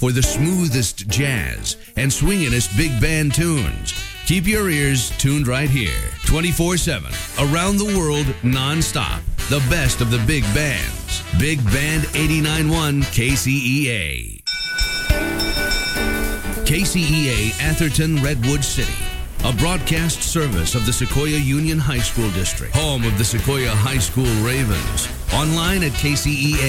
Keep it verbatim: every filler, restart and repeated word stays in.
for the smoothest jazz and swinginest big band tunes. Keep your ears tuned right here, twenty-four seven, around the world, non-stop. The best of the big bands. Big Band eighty-nine point one K C E A. K C E A Atherton Redwood City. A broadcast service of the Sequoia Union High School District, home of the Sequoia High School Ravens. Online at K C E A.